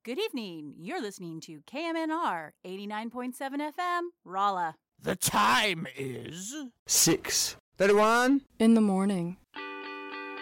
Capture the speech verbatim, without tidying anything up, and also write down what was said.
Good evening. You're listening to K M N R eighty-nine point seven F M, Rolla. The time is... six thirty-one in the morning.